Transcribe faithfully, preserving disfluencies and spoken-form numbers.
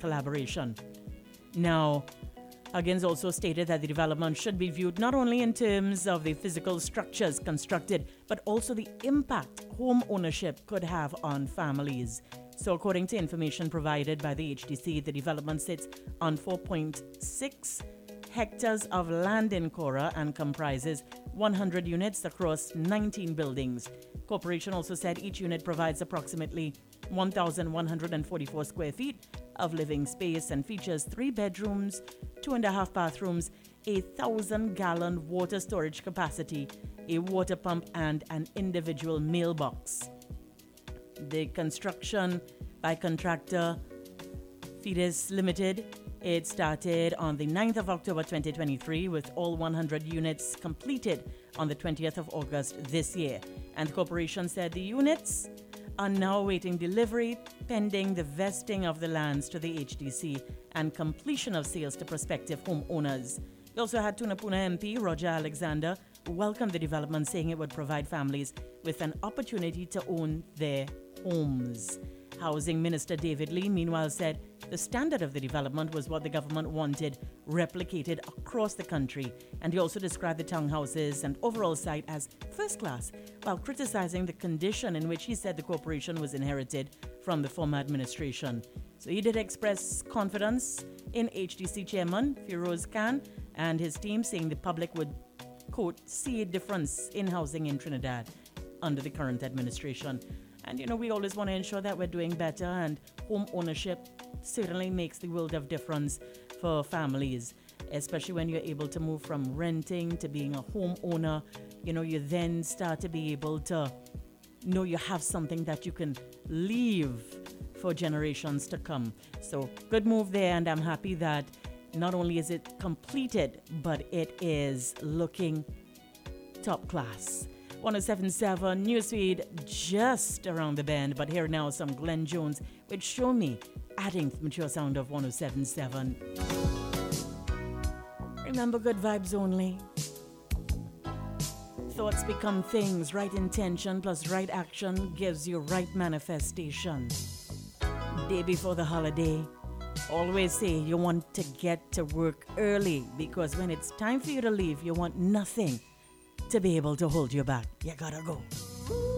collaboration. Now, Huggins also stated that the development should be viewed not only in terms of the physical structures constructed, but also the impact home ownership could have on families. So according to information provided by the H D C, the development sits on four point six hectares of land in Cora and comprises one hundred units across nineteen buildings. Corporation also said each unit provides approximately one thousand one hundred forty-four square feet of living space and features three bedrooms, two and a half bathrooms, a thousand gallon water storage capacity, a water pump, and an individual mailbox. The construction by contractor Fides Limited, it started on the ninth of October twenty twenty-three with all one hundred units completed on the twentieth of August this year. And the corporation said the units are now awaiting delivery pending the vesting of the lands to the H D C and completion of sales to prospective homeowners. We also had Tunapuna M P Roger Alexander welcome the development, saying it would provide families with an opportunity to own their homes. Housing Minister David Lee, meanwhile, said the standard of the development was what the government wanted replicated across the country, and he also described the townhouses and overall site as first class, while criticizing the condition in which he said the corporation was inherited from the former administration. So he did express confidence in H D C Chairman Feroz Khan and his team, saying the public would, quote, see a difference in housing in Trinidad under the current administration. And, you know, we always want to ensure that we're doing better, and home ownership certainly makes the world of difference for families, especially when you're able to move from renting to being a homeowner. You know, you then start to be able to know you have something that you can leave for generations to come. So good move there, and I'm happy that not only is it completed, but it is looking top class. one oh seven point seven Newsfeed just around the bend, but here now some Glenn Jones with Show Me, adding the mature sound of one oh seven point seven. Remember, good vibes only. Thoughts become things. Right intention plus right action gives you right manifestation. Day before the holiday, always say you want to get to work early, because when it's time for you to leave, you want nothing to be able to hold you back. You gotta go.